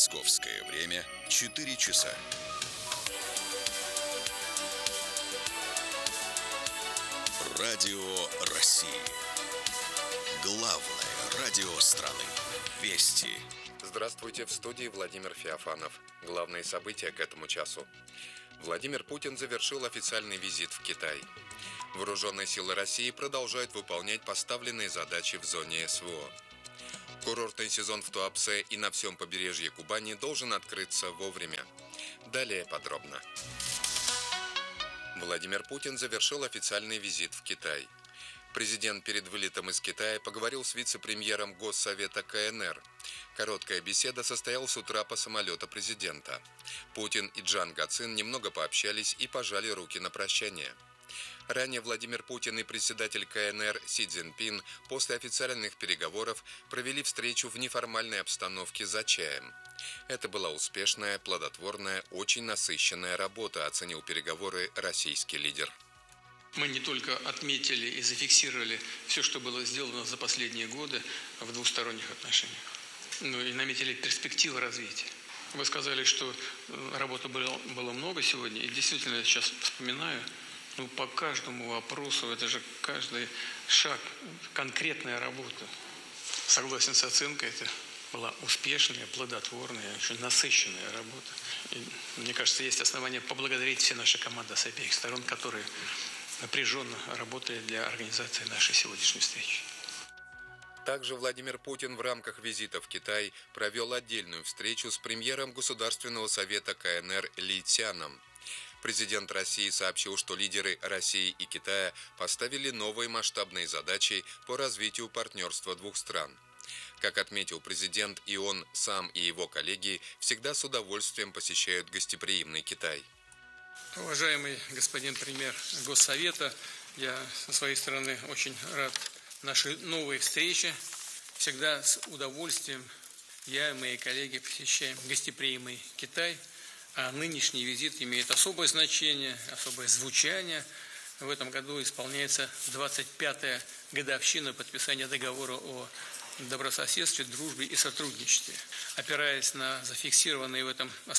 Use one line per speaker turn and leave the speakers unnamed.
Московское время 4 часа. Радио России. Главное радио страны. Вести.
Здравствуйте, в студии Владимир Феофанов. Главные события к этому часу. Владимир Путин завершил официальный визит в Китай. Вооруженные силы России продолжают выполнять поставленные задачи в зоне СВО. Курортный сезон в Туапсе и на всем побережье Кубани должен открыться вовремя. Далее подробно. Владимир Путин завершил официальный визит в Китай. Президент перед вылетом из Китая поговорил с вице-премьером Госсовета КНР. Короткая беседа состоялась с утра по самолету президента. Путин и Чжан Гацин немного пообщались и пожали руки на прощание. Ранее Владимир Путин и председатель КНР Си Цзиньпин после официальных переговоров провели встречу в неформальной обстановке за чаем. Это была успешная, плодотворная, очень насыщенная работа, оценил переговоры российский лидер.
Мы не только отметили и зафиксировали все, что было сделано за последние годы в двусторонних отношениях, но и наметили перспективы развития. Вы сказали, что работы было много сегодня, и действительно я сейчас вспоминаю, по каждому вопросу, это же каждый шаг, конкретная работа. Согласен с оценкой, это была успешная, плодотворная, очень насыщенная работа. И, мне кажется, есть основания поблагодарить все наши команды с обеих сторон, которые напряженно работали для организации нашей сегодняшней встречи.
Также Владимир Путин в рамках визита в Китай провел отдельную встречу с премьером Государственного совета КНР Ли Цяном. Президент России сообщил, что лидеры России и Китая поставили новые масштабные задачи по развитию партнерства двух стран. Как отметил президент, и он сам, и его коллеги всегда с удовольствием посещают гостеприимный Китай.
Уважаемый господин премьер Госсовета, я со своей стороны очень рад нашей новой встрече. Всегда с удовольствием я и мои коллеги посещаем гостеприимный Китай. А нынешний визит имеет особое значение, особое звучание. В этом году исполняется 25-я годовщина подписания договора о добрососедстве, дружбе и сотрудничестве. Опираясь на зафиксированные в этом